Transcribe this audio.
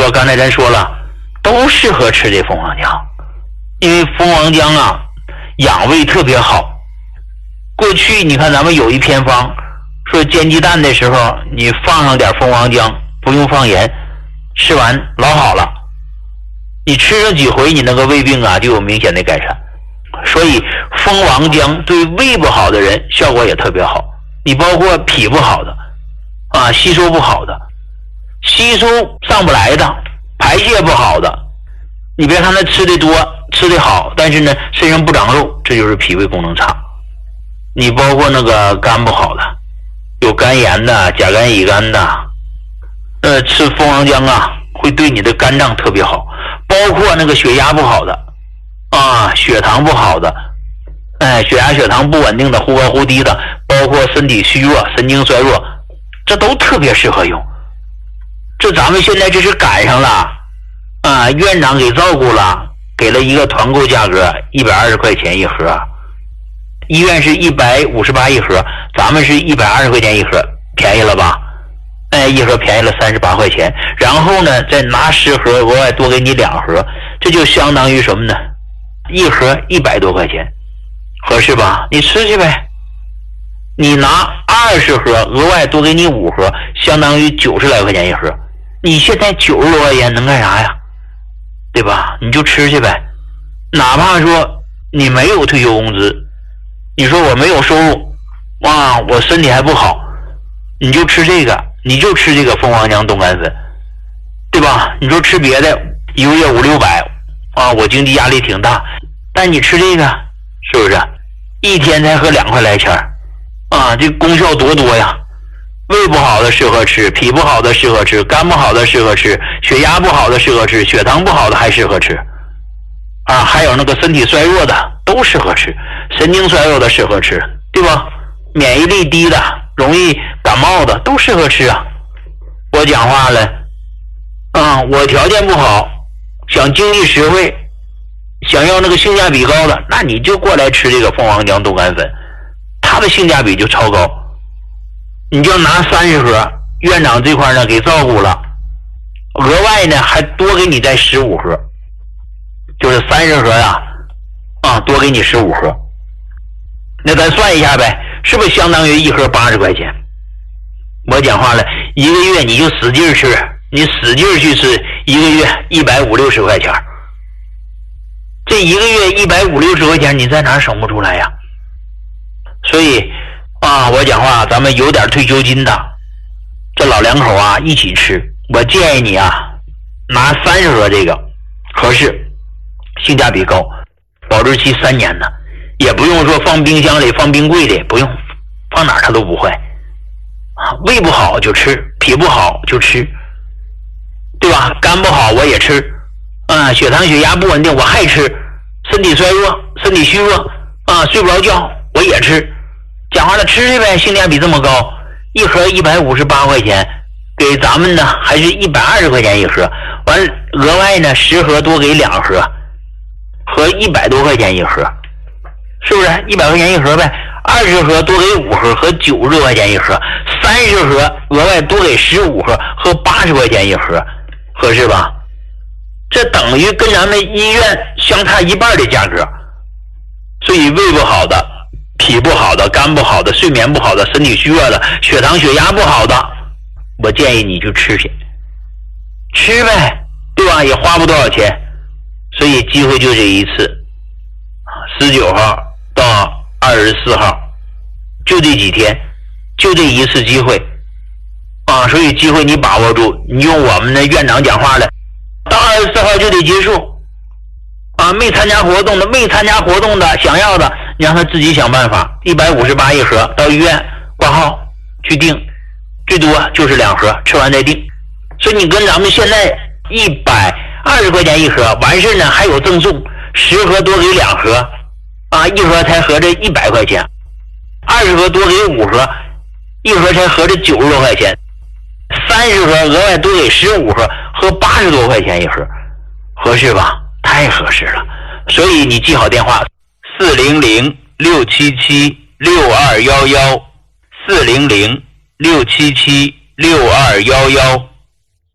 吧？刚才咱说了，都适合吃这蜂王浆，因为蜂王浆啊，养胃特别好。过去你看咱们有一偏方，说煎鸡蛋的时候，你放上点蜂王浆，不用放盐，吃完老好了。你吃上几回，你那个胃病啊就有明显的改善。所以蜂王浆对胃不好的人效果也特别好。你包括脾不好的啊，吸收不好的，吸收上不来的，排泄不好的，你别看他吃的多吃的好，但是呢身上不长肉，这就是脾胃功能差。你包括那个肝不好的，有肝炎的、甲肝乙肝的，吃蜂王浆啊会对你的肝脏特别好。包括那个血压不好的啊，血糖不好的，血压血糖不稳定的，忽高忽低的，包括身体虚弱、神经衰弱，这都特别适合用。这咱们现在这是赶上了啊，院长给照顾了，给了一个团购价格120块钱一盒，医院是158一盒，咱们是120块钱一盒，便宜了吧？一盒便宜了38块钱，然后呢再拿10盒额外多给你2盒，这就相当于什么呢？一盒100多块钱，合适吧？你吃去呗。你拿20盒额外多给你5盒，相当于90来块钱一盒。你现在90多块钱能干啥呀？对吧？你就吃去呗。哪怕说你没有退休工资，你说我没有收入啊，我身体还不好，你就吃这个，你就吃这个蜂王浆冻干粉，对吧？你说吃别的一个月500-600啊，我经济压力挺大，但你吃这个是不是一天才喝2块来钱啊？这功效多多呀！胃不好的适合吃，脾不好的适合吃，肝不好的适合吃，血压不好的适合吃，血糖不好的还适合吃啊，还有那个身体衰弱的都适合吃，神经衰弱的适合吃，对吧？免疫力低的、容易感冒的都适合吃啊。我讲话了我条件不好，想经济实惠，想要那个性价比高的，那你就过来吃这个蜂王浆冻干粉，它的性价比就超高。你就拿30盒，院长这块呢给照顾了，额外呢还多给你再15盒，就是30盒多给你15盒。那咱算一下呗，是不是相当于一盒80块钱？我讲话了，一个月你就使劲吃，你使劲去吃，一个月150-160块钱。这一个月150-160块钱，你在哪省不出来呀？所以我讲话，咱们有点退休金的，这老两口一起吃。我建议你拿30盒这个合适，性价比高，保质期3年的，也不用说放冰箱里、放冰柜里，不用，放哪儿它都不坏。胃不好就吃，脾不好就吃，对吧？肝不好我也吃，血糖血压不稳定我还吃，身体衰弱、身体虚弱睡不着觉我也吃。讲话了，吃去呗，性价比这么高，一盒158块钱，给咱们呢还是120块钱一盒，完额外呢10盒多给2盒，合100多块钱一盒，是不是100块钱一盒呗？20盒多给5盒，合90多块钱一盒；30盒额外多给15盒，合80块钱一盒，合适吧？这等于跟咱们医院相差1半的价格。所以胃不好的、脾不好的、肝不好的、睡眠不好的、身体虚弱的、血糖血压不好的，我建议你就吃去，吃呗，对吧？也花不多少钱。所以机会就这一次，19号到24号，就这几天，就这一次机会所以机会你把握住，你用我们的院长讲话了，到24号就得结束没参加活动的想要的，你让他自己想办法，158一盒，到医院挂号去订，最多就是2盒，吃完再订。所以你跟咱们现在120块钱一盒，完事呢还有赠送，10盒多给2盒一盒才合着100块钱，20盒多给5盒，一盒才合着90多块钱，30盒额外多给15盒，合80多块钱一盒，合适吧？太合适了。所以你记好电话：400-677-6211，400-677-6211。